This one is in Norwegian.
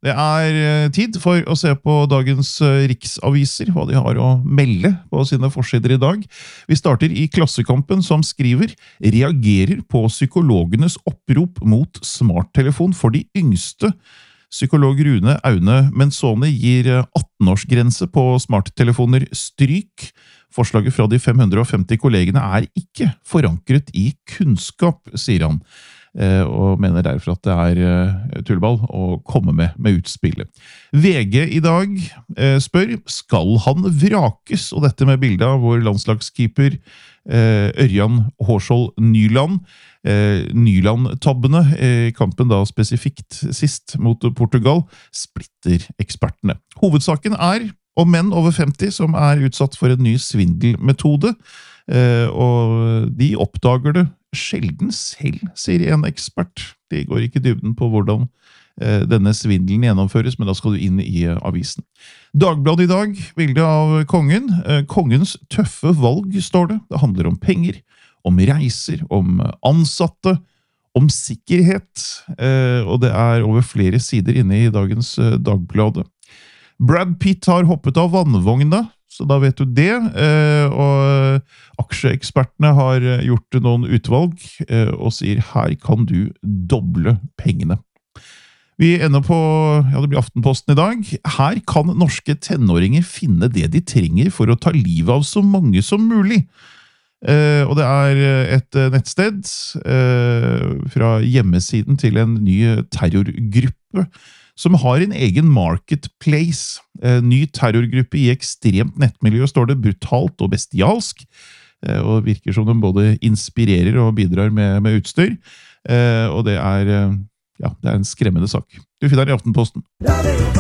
Det tid for å se på dagens riksaviser, hva de har å melde på sine forsider i dag. Vi starter i Klassekampen som skriver «Reagerer på psykologenes opprop mot smarttelefon for de yngste». Psykolog Rune Aune Menzoni gir 18-årsgrense på smarttelefoner stryk. Forslaget fra de 550 kollegene ikke forankret i kunnskap, sier han. Og mener derfor at det tullball å komme med utspillet. VG i dag spør, skal han vrakes? Og dette med bildet av vår landslagskeeper Ørjan Hårskjold Nyland. Nyland-tabbene i kampen da spesifikt sist mot Portugal splitter ekspertene. Hovedsaken om menn over 50 som utsatt for en ny svindelmetode, og de oppdager det sjelden selv, sier en ekspert. De går ikke i dybden på hvordan denne svindelen gjennomføres, men da skal du inn i avisen. Dagbladet i dag, bilde av kongen. Kongens tøffe valg, står det. Det handler om penger, om reiser, om ansatte, om sikkerhet, og det over flere sider inne i dagens Dagbladet. Brad Pitt har hoppet av vannvogna, så da vet du det, og aksjeekspertene har gjort noen utvalg og sier her kan du doble pengene. Vi ender på, det blir Aftenposten i dag. Her kan norske tenåringer finne det de trenger for å ta livet av så mange som mulig. Og det et nettsted fra hjemmesiden til en ny terrorgruppe som har en egen marketplace. Ny terrorgruppe i ekstremt nettmiljø, står det, brutalt og bestialsk, og virker som de både inspirerer og bidrar med utstyr, og det det en skremmende sak. Du finner den i Aftenposten.